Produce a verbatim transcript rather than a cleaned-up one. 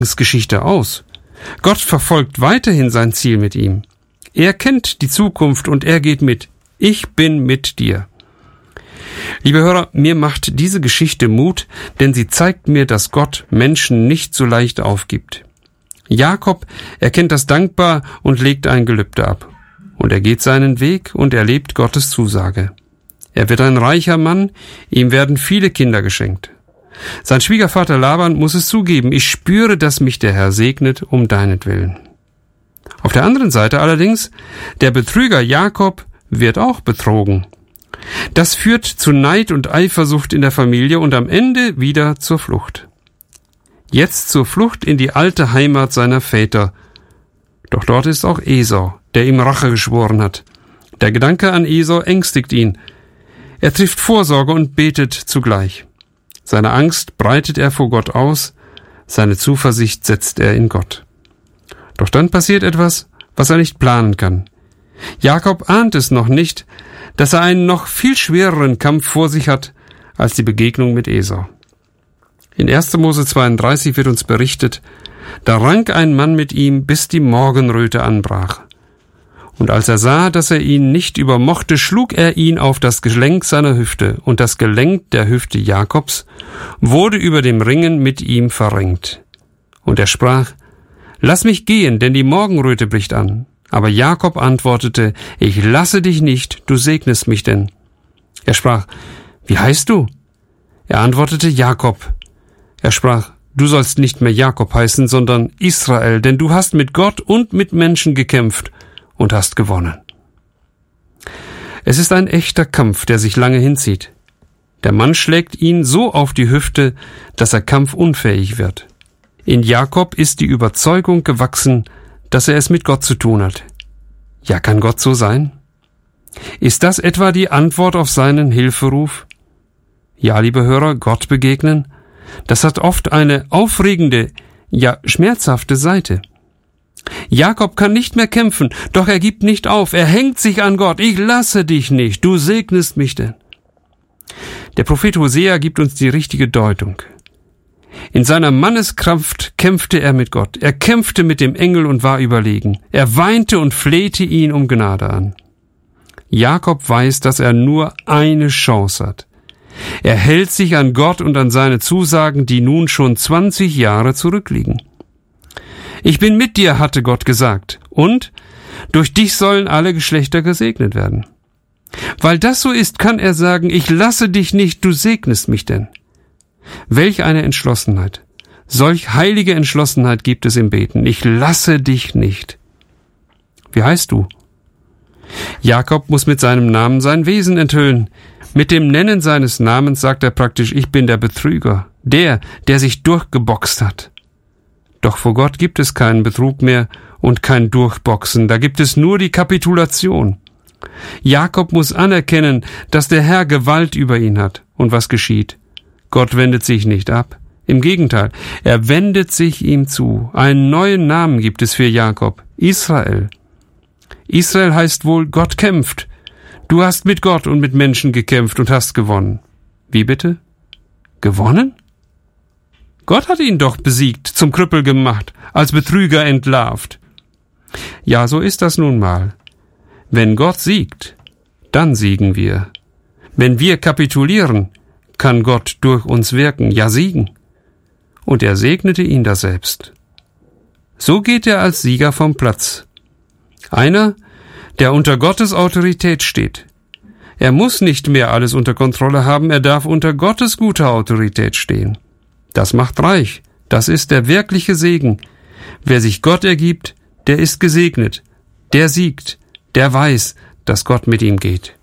Geschichte aus. Gott verfolgt weiterhin sein Ziel mit ihm. Er kennt die Zukunft und er geht mit. Ich bin mit dir. Liebe Hörer, mir macht diese Geschichte Mut, denn sie zeigt mir, dass Gott Menschen nicht so leicht aufgibt. Jakob erkennt das dankbar und legt ein Gelübde ab. Und er geht seinen Weg und erlebt Gottes Zusage. Er wird ein reicher Mann, ihm werden viele Kinder geschenkt. Sein Schwiegervater Laban muss es zugeben, ich spüre, dass mich der Herr segnet um deinetwillen. Auf der anderen Seite allerdings, der Betrüger Jakob wird auch betrogen. Das führt zu Neid und Eifersucht in der Familie und am Ende wieder zur Flucht. Jetzt zur Flucht in die alte Heimat seiner Väter. Doch dort ist auch Esau, der ihm Rache geschworen hat. Der Gedanke an Esau ängstigt ihn. Er trifft Vorsorge und betet zugleich. Seine Angst breitet er vor Gott aus, seine Zuversicht setzt er in Gott. Doch dann passiert etwas, was er nicht planen kann. Jakob ahnt es noch nicht, dass er einen noch viel schwereren Kampf vor sich hat als die Begegnung mit Esau. In erster Mose zweiunddreißig wird uns berichtet, da rang ein Mann mit ihm, bis die Morgenröte anbrach. Und als er sah, dass er ihn nicht übermochte, schlug er ihn auf das Gelenk seiner Hüfte, und das Gelenk der Hüfte Jakobs wurde über dem Ringen mit ihm verrenkt. Und er sprach, »Lass mich gehen, denn die Morgenröte bricht an.« Aber Jakob antwortete, »Ich lasse dich nicht, du segnest mich denn.« Er sprach, »Wie heißt du?« Er antwortete, »Jakob.« Er sprach, »Du sollst nicht mehr Jakob heißen, sondern Israel, denn du hast mit Gott und mit Menschen gekämpft und hast gewonnen.« Es ist ein echter Kampf, der sich lange hinzieht. Der Mann schlägt ihn so auf die Hüfte, dass er kampfunfähig wird. In Jakob ist die Überzeugung gewachsen, dass er es mit Gott zu tun hat. Ja, kann Gott so sein? Ist das etwa die Antwort auf seinen Hilferuf? Ja, liebe Hörer, Gott begegnen, das hat oft eine aufregende, ja schmerzhafte Seite. Jakob kann nicht mehr kämpfen, doch er gibt nicht auf, er hängt sich an Gott. Ich lasse dich nicht, du segnest mich denn. Der Prophet Hosea gibt uns die richtige Deutung. In seiner Manneskraft kämpfte er mit Gott. Er kämpfte mit dem Engel und war überlegen. Er weinte und flehte ihn um Gnade an. Jakob weiß, dass er nur eine Chance hat. Er hält sich an Gott und an seine Zusagen, die nun schon zwanzig Jahre zurückliegen. Ich bin mit dir, hatte Gott gesagt, und durch dich sollen alle Geschlechter gesegnet werden. Weil das so ist, kann er sagen, ich lasse dich nicht, du segnest mich denn. Welch eine Entschlossenheit. Solch heilige Entschlossenheit gibt es im Beten. Ich lasse dich nicht. Wie heißt du? Jakob muss mit seinem Namen sein Wesen enthüllen. Mit dem Nennen seines Namens sagt er praktisch, ich bin der Betrüger, der, der sich durchgeboxt hat. Doch vor Gott gibt es keinen Betrug mehr und kein Durchboxen, da gibt es nur die Kapitulation. Jakob muss anerkennen, dass der Herr Gewalt über ihn hat. Und was geschieht? Gott wendet sich nicht ab. Im Gegenteil, er wendet sich ihm zu. Einen neuen Namen gibt es für Jakob, Israel. Israel heißt wohl, Gott kämpft. Du hast mit Gott und mit Menschen gekämpft und hast gewonnen. Wie bitte? Gewonnen? Gott hat ihn doch besiegt, zum Krüppel gemacht, als Betrüger entlarvt. Ja, so ist das nun mal. Wenn Gott siegt, dann siegen wir. Wenn wir kapitulieren, kann Gott durch uns wirken, ja siegen. Und er segnete ihn daselbst. So geht er als Sieger vom Platz. Einer, der unter Gottes Autorität steht. Er muss nicht mehr alles unter Kontrolle haben, er darf unter Gottes guter Autorität stehen. Das macht reich, das ist der wirkliche Segen. Wer sich Gott ergibt, der ist gesegnet, der siegt, der weiß, dass Gott mit ihm geht.